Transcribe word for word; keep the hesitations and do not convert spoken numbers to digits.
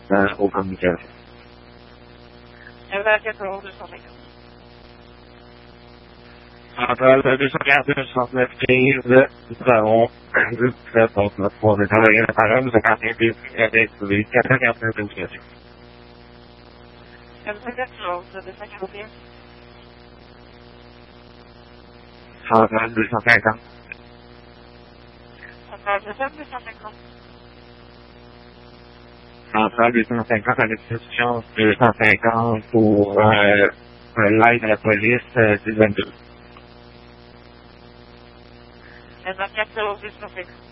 euh, aux communications. vingt-quatre deux cent cinquante. Centrale deux cent quarante-deux, soixante-neuf, quinze, nous avons deux réponses. Notre trois états de la parole, nous avons quarante et un activé, quatre cent quarante-neuf communications. vingt-quatre deux cent quarante et un. Centrale deux cent cinquante. Centrale deux cent cinquante. Centrale deux cent cinquante à l'exception deux cent cinquante pour euh, l'aide à la police euh, du vingt-deux. vingt-quatre deux cent cinquante.